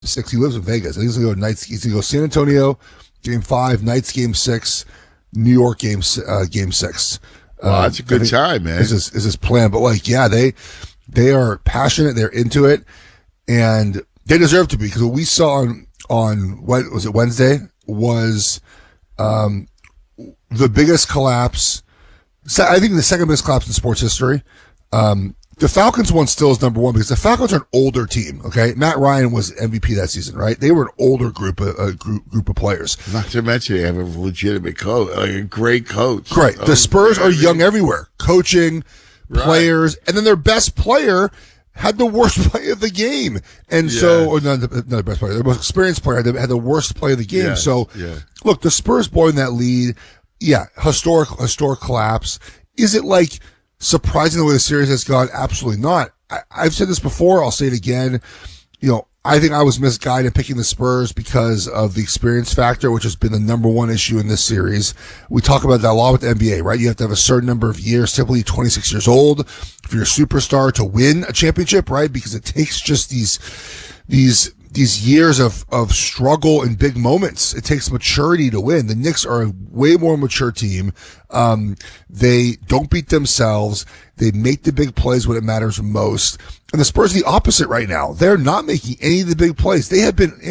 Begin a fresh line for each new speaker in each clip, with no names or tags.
6. He lives in Vegas. I think he's going to go Knights. He's going to go San Antonio, Game 5, Knights Game 6, New York Game 6.
Wow, that's a good time, man.
Is his plan? But they are passionate. They're into it, and they deserve to be, because what we saw on what was it, Wednesday, was the biggest collapse. I think the second biggest collapse in sports history. The Falcons one still is number one because the Falcons are an older team. Okay, Matt Ryan was MVP that season, right? They were an older group of players.
Not to mention they have a legitimate coach, like a great coach.
Right. The Spurs are young everywhere, coaching, players, and then their best player had the worst play of the game, and not the best player, their most experienced player had the worst play of the game. Look, the Spurs blowing that lead, historic collapse. Is it like surprising the way the series has gone? Absolutely not. I've said this before. I'll say it again. I think I was misguided in picking the Spurs because of the experience factor, which has been the number one issue in this series. We talk about that a lot with the NBA, right? You have to have a certain number of years, typically 26 years old, for your superstar to win a championship, right? Because it takes just these years of struggle and big moments. It takes maturity to win. The Knicks are a way more mature team. They don't beat themselves. They make the big plays when it matters most. And the Spurs are the opposite right now. They're not making any of the big plays. They have been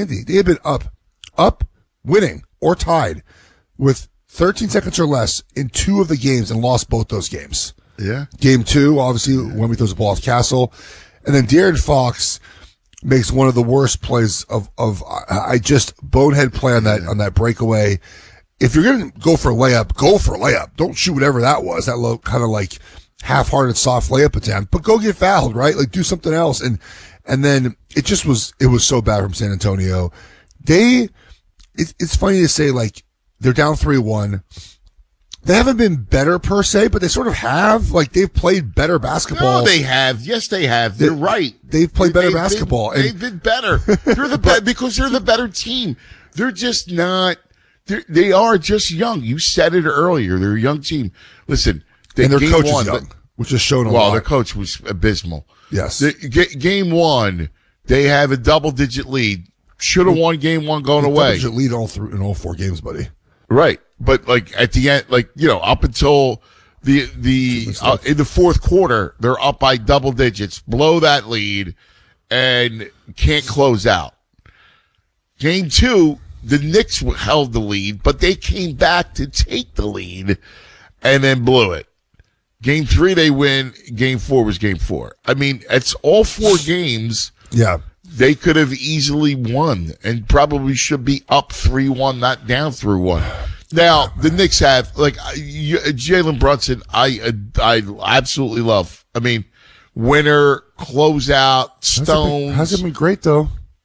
up, winning, or tied with 13 seconds or less in 2 of the games and lost both those games.
Yeah.
Game 2, obviously, when we throws the ball off Castle. And then De'Aaron Fox makes one of the worst plays of bonehead play on that breakaway. If you're going to go for a layup, go for a layup. Don't shoot whatever that was. That low kind of like half-hearted soft layup attempt, but go get fouled, right? Like do something else. And then it was so bad from San Antonio. It's funny to say, like, they're down 3-1. They haven't been better per se, but they sort of have. Like, they've played better basketball.
No, they have. Yes, they have. They're right.
They've played better basketball.
They've been better. Because they're the better team. They're just not. They are just young. You said it earlier. They're a young team. Listen,
and their coach is young, which has shown a lot.
Well, their coach was abysmal.
Yes.
Game 1, they have a double-digit lead. Should have won game 1 going away.
Double-digit lead in all 4 games, buddy.
Right. But like at the end, like, up until the in the fourth quarter, they're up by double digits, blow that lead, and can't close out. Game 2, the Knicks held the lead, but they came back to take the lead and then blew it. Game 3, they win. Game 4 was game 4. I mean, it's all 4 games.
Yeah.
They could have easily won and probably should be up 3-1, not down 3-1. Now, the Knicks have, like, Jalen Brunson, I absolutely love. I mean, winner, closeout, Stones.
Hasn't been great, though.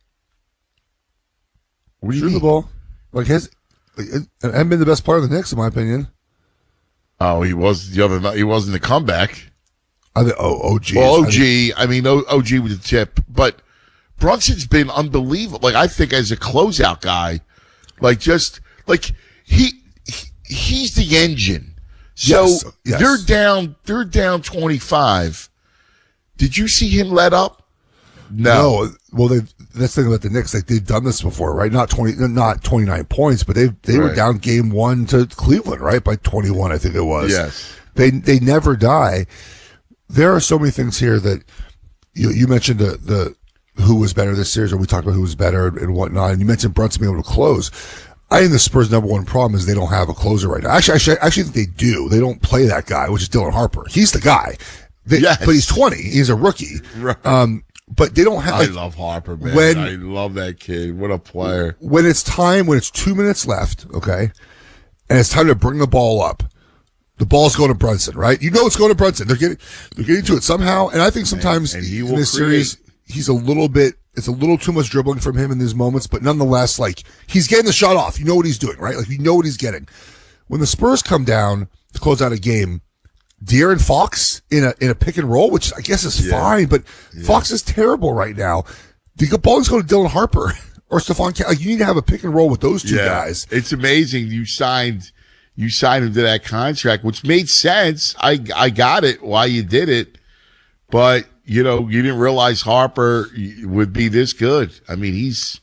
What do you mean?
The ball. Like, hasn't been the best player of the Knicks, in my opinion.
Oh, he was the other night. He wasn't the comeback.
OG.
Well, OG with the tip. But Brunson's been unbelievable. Like, I think as a closeout guy, like, just, like, he's the engine. So
yes.
They're down 25. Did you see him let up? No.
Well, that's the thing about the Knicks. Like, they've done this before, right? Not 29 points, but they were down game 1 to Cleveland, right? By 21, I think it was.
Yes.
They never die. There are so many things here that you mentioned the who was better this series, or we talked about who was better and whatnot. And you mentioned Brunson being able to close. I think the Spurs' number one problem is they don't have a closer right now. Actually, I think they do. They don't play that guy, which is Dylan Harper. He's the guy.
Yes.
But he's 20. He's a rookie.
Right.
But they don't have.
I love Harper, man. I love that kid. What a player.
When it's 2 minutes left, okay, and it's time to bring the ball up, the ball's going to Brunson, right? You know it's going to Brunson. They're getting to it somehow, and I think sometimes
and
in this series it's a little too much dribbling from him in these moments, but nonetheless, like, he's getting the shot off. You know what he's doing, right? Like, you know what he's getting. When the Spurs come down to close out a game, De'Aaron Fox in a pick and roll, which I guess is fine, but Fox is terrible right now. The ball is going to Dylan Harper or Stephon. Like, you need to have a pick and roll with those two guys.
It's amazing you signed him to that contract, which made sense. I got it why you did it, but you didn't realize Harper would be this good. I mean, he's